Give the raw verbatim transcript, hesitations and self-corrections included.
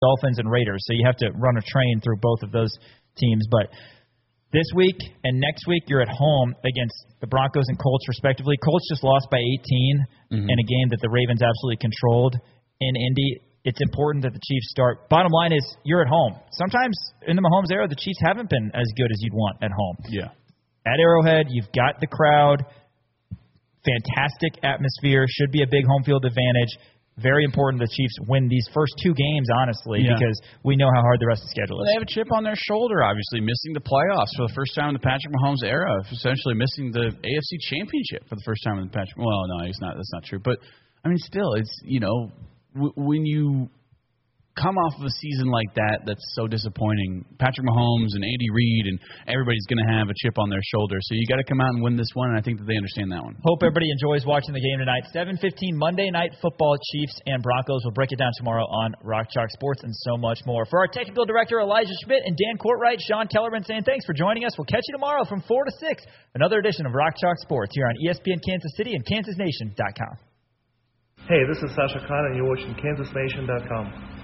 Dolphins and Raiders, so you have to run a train through both of those teams. But this week and next week, you're at home against the Broncos and Colts, respectively. Colts just lost by eighteen mm-hmm. in a game that the Ravens absolutely controlled in Indy. It's important that the Chiefs start. Bottom line is you're at home. Sometimes in the Mahomes era, the Chiefs haven't been as good as you'd want at home. Yeah. At Arrowhead, you've got the crowd. Fantastic atmosphere. Should be a big home field advantage. Very important the Chiefs win these first two games, honestly, yeah. because we know how hard the rest of the schedule is. Well, they have a chip on their shoulder, obviously, missing the playoffs for the first time in the Patrick Mahomes era, essentially missing the A F C Championship for the first time in the Patrick. Well, no, he's not. That's not true. But I mean, still, it's you know, w- when you come off of a season like that, that's so disappointing. Patrick Mahomes and Andy Reid and everybody's going to have a chip on their shoulder. So you got to come out and win this one, and I think that they understand that one. Hope everybody enjoys watching the game tonight. seven fifteen Monday Night Football, Chiefs and Broncos. We'll break it down tomorrow on Rock Chalk Sports and so much more. For our technical director, Elijah Schmidt, and Dan Courtwright, Sean Kellerman saying thanks for joining us. We'll catch you tomorrow from four to six. Another edition of Rock Chalk Sports here on E S P N Kansas City and Kansas Nation dot com. Hey, this is Sasha Khan, and you're watching Kansas Nation dot com.